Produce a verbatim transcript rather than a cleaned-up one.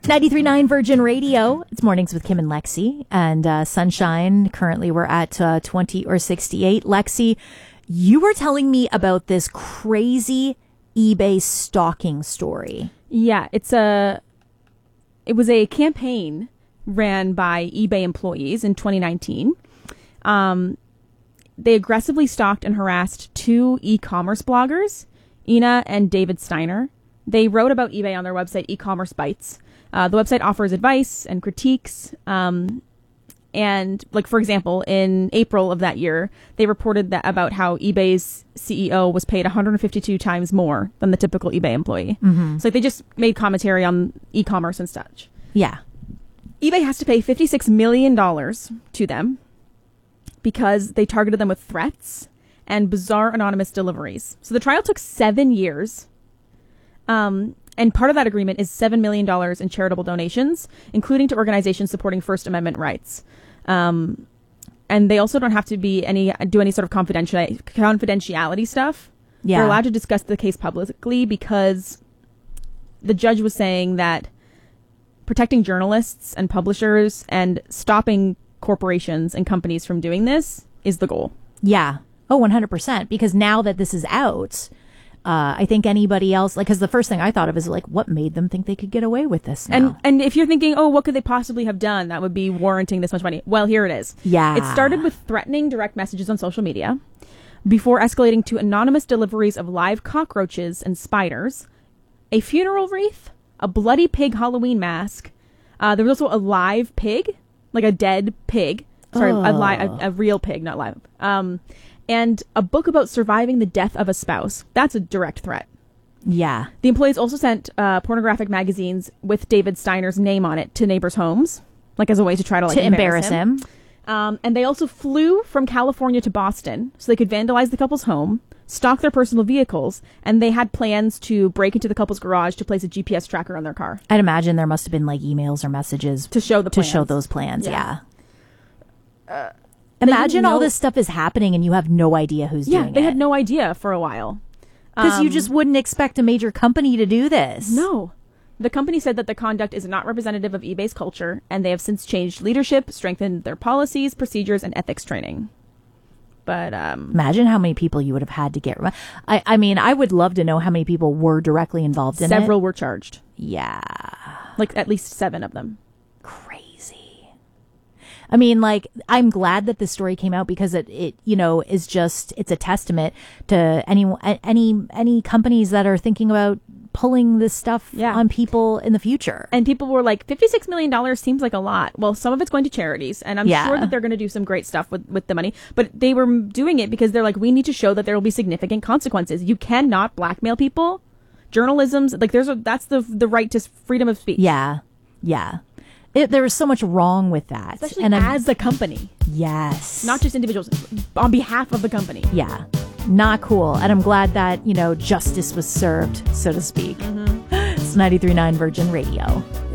ninety-three point nine Virgin Radio. It's Mornings with Kim and Lexi. And uh, Sunshine, currently we're at uh, twenty or sixty-eight. Lexi, you were telling me about this crazy eBay stalking story. Yeah, it's a. It was a campaign ran by eBay employees in twenty nineteen. Um, they aggressively stalked and harassed two e-commerce bloggers, Ina and David Steiner. They wrote about eBay on their website, E-commerce Bites. Uh, the website offers advice and critiques. Um, and, like, for example, in April of that year, they reported that about how eBay's C E O was paid one hundred fifty-two times more than the typical eBay employee. Mm-hmm. So like, they just made commentary on e-commerce and such. Yeah. eBay has to pay fifty-six million dollars to them because they targeted them with threats and bizarre anonymous deliveries. So the trial took seven years. Um... And part of that agreement is seven million dollars in charitable donations, including to organizations supporting First Amendment rights. Um, and they also don't have to be any do any sort of confidentiality, confidentiality stuff. Yeah. They're allowed to discuss the case publicly because the judge was saying that protecting journalists and publishers and stopping corporations and companies from doing this is the goal. Yeah. Oh, one hundred percent. Because now that this is out... Uh, I think anybody else, like, because the first thing I thought of is, like, what made them think they could get away with this now? And and if you're thinking, oh, what could they possibly have done that would be warranting this much money? Well, here it is. Yeah. It started with threatening direct messages on social media before escalating to anonymous deliveries of live cockroaches and spiders, a funeral wreath, a bloody pig Halloween mask. Uh, there was also a live pig, like a dead pig. Sorry, oh. a, li- a, a real pig, not live. Um And a book about surviving the death of a spouse. That's a direct threat. Yeah. The employees also sent uh, pornographic magazines with David Steiner's name on it to neighbors' homes, like as a way to try to like to embarrass, embarrass him. him. Um, and they also flew from California to Boston so they could vandalize the couple's home, stalk their personal vehicles, and they had plans to break into the couple's garage to place a G P S tracker on their car. I'd imagine there must have been like emails or messages to show the to plans. show those plans. Yeah. yeah. Uh, Imagine all know. this stuff is happening and you have no idea who's yeah, doing it. Yeah, they had no idea for a while. Because um, you just wouldn't expect a major company to do this. No. The company said that the conduct is not representative of eBay's culture, and they have since changed leadership, strengthened their policies, procedures, and ethics training. But um, imagine how many people you would have had to get. I, I mean, I would love to know how many people were directly involved in it. Several were charged. Yeah. Like at least seven of them. Crazy. I mean, like, I'm glad that this story came out because it, it, you know, is just, it's a testament to any, any, any companies that are thinking about pulling this stuff yeah. on people in the future. And people were like, fifty-six million dollars seems like a lot. Well, some of it's going to charities, and I'm yeah. sure that they're going to do some great stuff with, with the money. But they were doing it because they're like, we need to show that there will be significant consequences. You cannot blackmail people. Journalism's, like, there's a, that's the the right to freedom of speech. Yeah. Yeah. It, there was so much wrong with that. Especially and as a company. Yes. Not just individuals, on behalf of the company. Yeah. Not cool. And I'm glad that, you know, justice was served, so to speak. Mm-hmm. It's ninety-three point nine Virgin Radio.